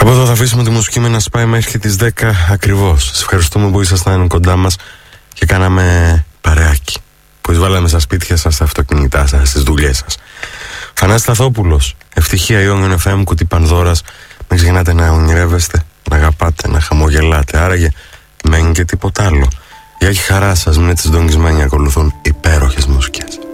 Κάπου εδώ θα αφήσουμε τη μουσική με να σπάει μέχρι τις 10 ακριβώς. Σας ευχαριστούμε που ήσασταν κοντά μας και κάναμε παρεάκι, που εισβάλαμε στα σπίτια σας, στα αυτοκίνητά σας, στις δουλειές σας. Θανάσης Σταθόπουλος, ευτυχία Ion FM, κουτί Πανδώρας. Μην ξεχνάτε να ονειρεύεστε, να αγαπάτε, να χαμογελάτε. Άραγε μένει και τίποτα άλλο. Για έχει χαρά σας, μείνετε συντονισμένοι, ακολουθούν υπέροχες μουσικές.